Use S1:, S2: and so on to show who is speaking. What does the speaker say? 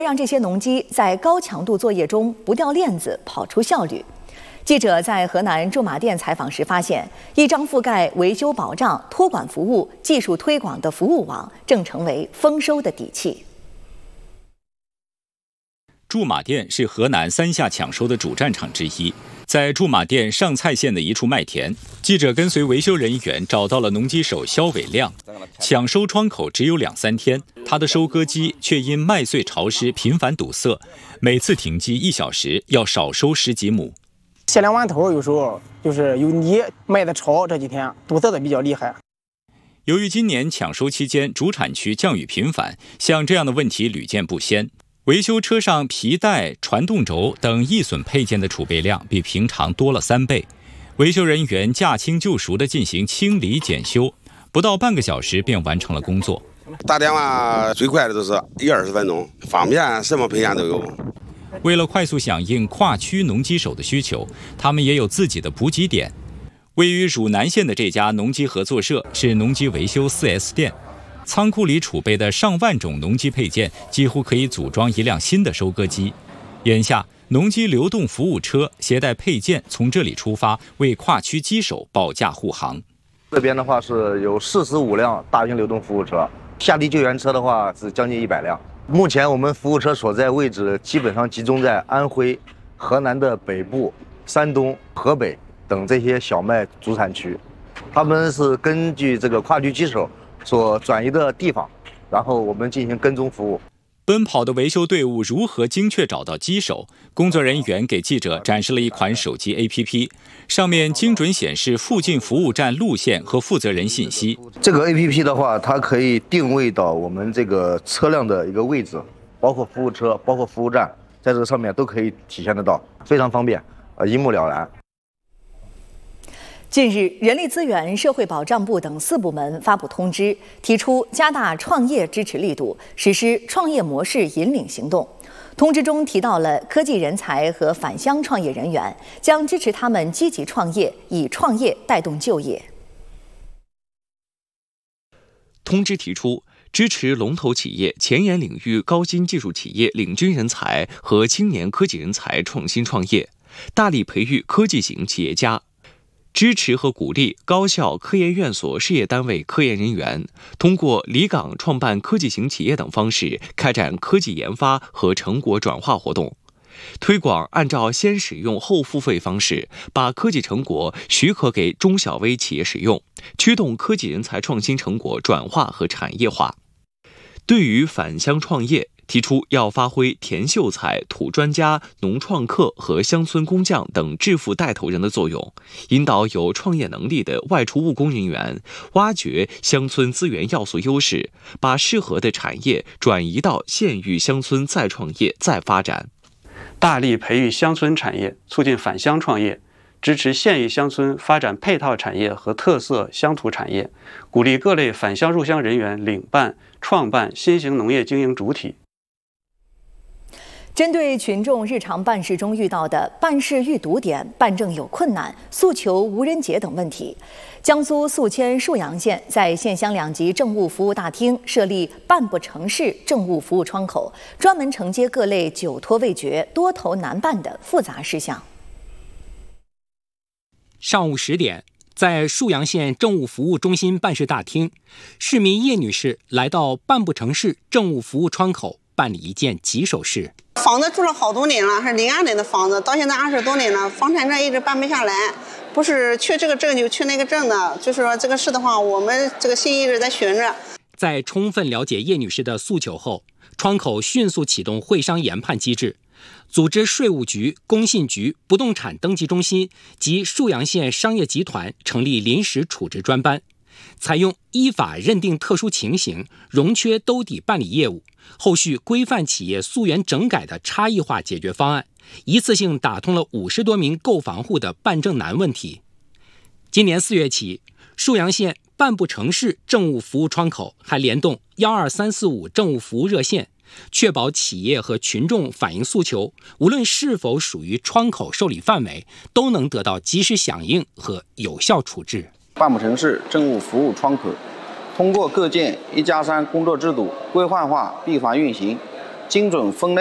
S1: 让这些农机在高强度作业中不掉链子、跑出效率。记者在河南驻马店采访时发现，一张覆盖维修保障、托管服务、技术推广的服务网正成为丰收的底气。
S2: 驻马店是河南三下抢收的主战场之一。在驻马店上蔡县的一处麦田，记者跟随维修人员找到了农机手肖伟亮。抢收窗口只有2-3天，他的收割机却因麦穗潮湿频繁堵塞，每次停机1小时要少收10几亩。
S3: 卸两碗头有时候就是有泥，麦子潮，这几天堵塞的比较厉害。
S2: 由于今年抢收期间主产区降雨频繁，像这样的问题屡见不鲜。维修车上皮带、传动轴等易损配件的储备量比平常多了3倍，维修人员驾轻就熟地进行清理检修，不到半个小时便完成了工作。
S4: 打电话最快的都是10-20分钟，方便什么配件都有。
S2: 为了快速响应跨区农机手的需求，他们也有自己的补给点。位于汝南县的这家农机合作社是农机维修 4S 店。仓库里储备的上万种农机配件，几乎可以组装一辆新的收割机。眼下，农机流动服务车携带配件从这里出发，为跨区机手保驾护航。
S5: 这边的话是有45辆大型流动服务车，下地救援车的话是将近100辆。目前我们服务车所在位置基本上集中在安徽、河南的北部、山东、河北等这些小麦主产区，他们是根据这个跨区机手所转移的地方，然后我们进行跟踪服务。
S2: 奔跑的维修队伍如何精确找到机手？工作人员给记者展示了一款手机 APP， 上面精准显示附近服务站路线和负责人信息。
S5: 这个 APP 的话，它可以定位到我们这个车辆的一个位置，包括服务车、包括服务站，在这个上面都可以体现得到，非常方便，一目了然。
S1: 近日，人力资源社会保障部等4部门发布通知，提出加大创业支持力度，实施创业模式引领行动。通知中提到了科技人才和返乡创业人员，将支持他们积极创业，以创业带动就业。
S6: 通知提出，支持龙头企业、前沿领域高新技术企业领军人才和青年科技人才创新创业，大力培育科技型企业家。支持和鼓励高校、科研院所事业单位科研人员通过离岗创办科技型企业等方式开展科技研发和成果转化活动，推广按照先使用后付费方式把科技成果许可给中小微企业使用，驱动科技人才创新成果转化和产业化。对于返乡创业，提出要发挥田秀才、土专家、农创客和乡村工匠等致富带头人的作用，引导有创业能力的外出务工人员挖掘乡村资源要素优势，把适合的产业转移到县域乡村再创业再发展。
S7: 大力培育乡村产业，促进返乡创业，支持县域乡村发展配套产业和特色乡土产业，鼓励各类返乡入乡人员领办、创办新型农业经营主体。
S1: 针对群众日常办事中遇到的办事遇堵点、办证有困难、诉求无人解等问题，江苏宿迁沭阳县在县乡2级政务服务大厅设立办不成事政务服务窗口，专门承接各类久拖未决、多头难办的复杂事项。
S8: 上午10点，在沭阳县政务服务中心办事大厅，市民叶女士来到办不成事政务服务窗口办理一件棘手事。
S9: 房子住了好多年了，是临安人的房子，到现在20多年了，房产证一直办不下来，不是缺这个证就缺那个证的。就是说这个事的话，我们这个心一直在悬着。
S8: 在充分了解叶女士的诉求后，窗口迅速启动会商研判机制，组织税务局、工信局、不动产登记中心及沭阳县商业集团成立临时处置专班，采用依法认定特殊情形、容缺兜底办理业务，后续规范企业溯源整改的差异化解决方案，一次性打通了50多名购房户的办证难问题。今年4月起，沭阳县办不成事政务服务窗口还联动12345政务服务热线，确保企业和群众反映诉求，无论是否属于窗口受理范围，都能得到及时响应和有效处置。
S10: 办不成事政务服务窗口通过构建1+3工作制度，规范化闭环运行， 精准分类。